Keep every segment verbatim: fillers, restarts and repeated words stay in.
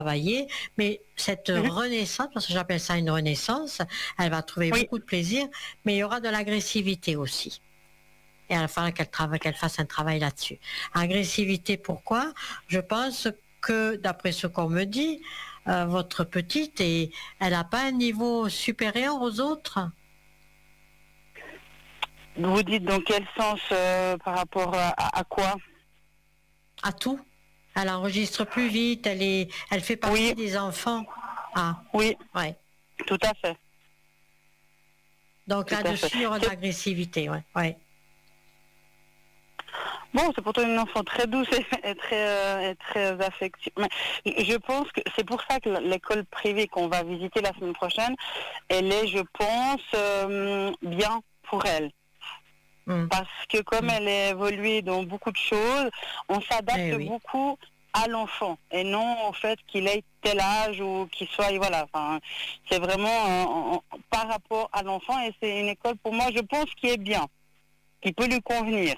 travailler, mais cette Mmh mh. renaissance, parce que j'appelle ça une renaissance, elle va trouver Oui. beaucoup de plaisir, mais il y aura de l'agressivité aussi. Et il va falloir qu'elle travaille, qu'elle fasse un travail là-dessus. Agressivité, pourquoi? Je pense que, d'après ce qu'on me dit, heu, votre petite est elle a pas un niveau supérieur aux autres? Vous dites dans quel sens, heu, par rapport à à à quoi? À tout. Elle enregistre plus vite, elle est elle fait Oui. partie des enfants. Ah, Oui, ouais. tout à fait. Donc Tout à fait. là-dessus, il y aura de C'est l'agressivité, ouais, ouais. Bon, c'est pourtant une enfant très douce et et très, heu, et très affectueuse. Mais je pense que c'est pour ça que l'école privée qu'on va visiter la semaine prochaine, elle est, je pense, hem, bien pour elle. Mmh. Parce que comme Mmh. elle est évoluée dans beaucoup de choses, on Eh s'adapte oui. beaucoup à l'enfant et non au fait qu'il ait tel âge ou qu'il soit, voilà, enfin, c'est vraiment en en par rapport à l'enfant et c'est une école pour moi, je pense, qui est bien, qui peut lui convenir.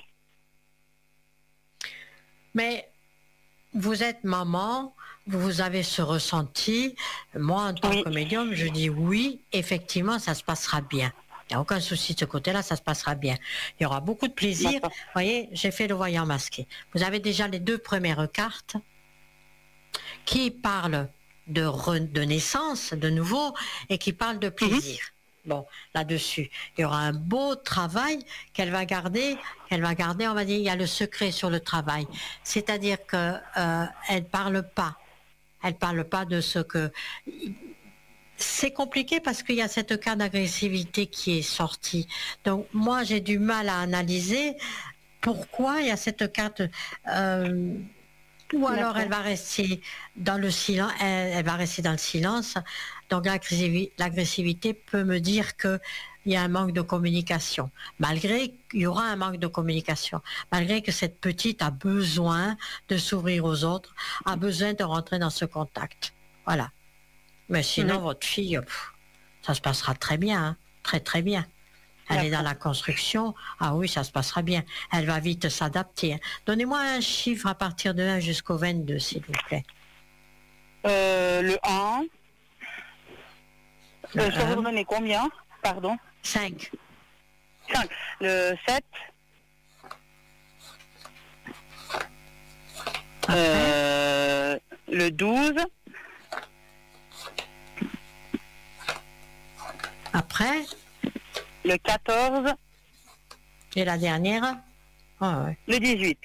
Mais vous êtes maman, vous avez ce ressenti. Moi, en tant Oui. que médium, je dis: «Oui, effectivement, ça se passera bien». Il y a aucun souci de ce côté-là, ça se passera bien. Il y aura beaucoup de plaisir. D'accord. Vous voyez, j'ai fait le voyant masqué. Vous avez déjà les deux premières cartes qui parlent de re de naissance, de nouveau, et qui parlent de Mmh mh. plaisir. Bon, là-dessus, il y aura un beau travail qu'elle va garder qu'elle va garder, on va dire, il y a le secret sur le travail. C'est-à-dire que, heu, elle parle pas elle parle pas de ce que c'est compliqué parce qu'il y a cette carte d'agressivité qui est sortie. Donc moi, j'ai du mal à analyser pourquoi il y a cette carte, hem, ou alors elle D'accord. va rester dans le silen elle elle va rester dans le silence. Donc l'agressivi l'agressivité peut me dire qu'il y a un manque de communication. Malgré qu'il y aura un manque de communication, malgré que cette petite a besoin de s'ouvrir aux autres, a besoin de rentrer dans ce contact. Voilà. Mais Mmh sinon, mh. votre fille, ça se passera très bien, hein, très, très bien. Elle est dans D'accord. la construction, ah oui, ça se passera bien. Elle va vite s'adapter, hein. Donnez-moi un chiffre à partir de un jusqu'au vingt-deux, s'il vous plaît. Heu, le un. Le Euh, je peux vous un. redonner combien? Pardon? cinq. cinq. Le sept. Après? Heu, le douze. Après? Le quatorze. Et la dernière? Ah ouais. Le dix-huit.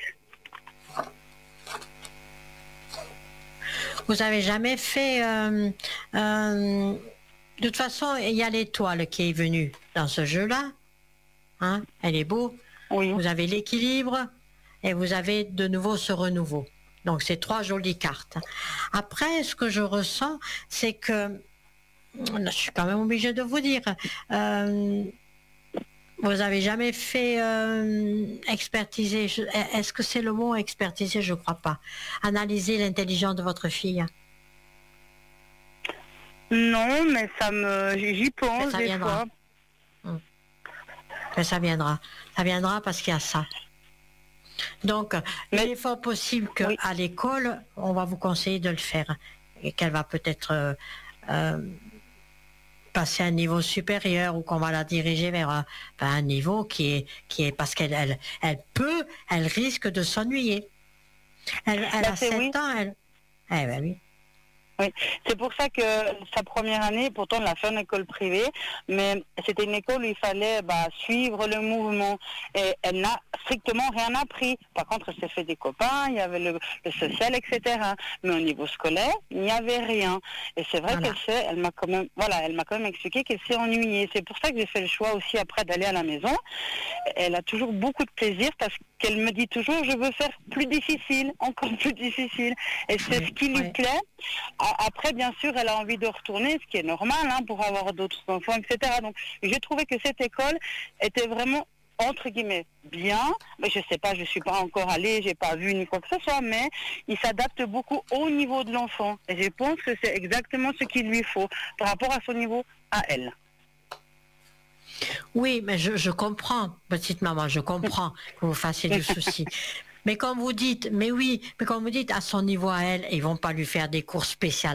Vous avez jamais fait, hem, hem, de toute façon, il y a l'étoile qui est venue dans ce jeu-là, hein, elle est beau. Oui. Vous avez l'équilibre et vous avez de nouveau ce renouveau. Donc c'est trois jolies cartes. Après, ce que je ressens, c'est que, je suis quand même obligée de vous dire, hem, vous avez jamais fait, hem, expertiser, je est est-ce que c'est le mot expertiser? Je crois pas. Analyser l'intelligence de votre fille? Non, mais ça me j'y j'y Mais pense ça des viendra. fois. Mmh. Mais ça viendra. Ça viendra parce qu'il y a ça. Donc, il Mais est fort possible qu'à oui. l'école, on va vous conseiller de le faire et qu'elle va peut-être, heu, hem, passer à un niveau supérieur ou qu'on va la diriger vers un vers un niveau qui est qui est parce qu'elle elle elle peut, elle risque de s'ennuyer. Elle elle Bah, a c'est sept oui. ans, elle. Eh bah oui. Oui, c'est pour ça que sa première année, pourtant, elle l'a fait en école privée, mais c'était une école où il fallait, bah, suivre le mouvement et elle n'a strictement rien appris. Par contre, elle s'est fait des copains, il y avait le le social et cetera. Mais au niveau scolaire, il n'y avait rien et c'est vrai Voilà. qu'elle s'est elle m'a quand même voilà, elle m'a quand même expliqué qu'elle s'est ennuyée. C'est pour ça que j'ai fait le choix aussi après d'aller à la maison. Elle a toujours beaucoup de plaisir parce qu'elle me dit toujours: «Je veux faire plus difficile, encore plus difficile» et c'est ce Oui, qui lui oui. plaît. A après, bien sûr, elle a envie de retourner, ce qui est normal, hein, pour avoir d'autres enfants et cetera. Donc j'ai trouvé que cette école était vraiment, entre guillemets, «bien», mais je sais pas, je suis pas encore allée, j'ai pas vu ni quoi que ce soit, mais il s'adapte beaucoup au niveau de l'enfant et je pense que c'est exactement ce qu'il lui faut par rapport à son niveau à elle. Oui, mais je je comprends, petite maman, je comprends que vous fassiez du souci. Mais quand vous dites mais oui, mais quand vous dites à son niveau à elle, ils vont pas lui faire des cours spéciales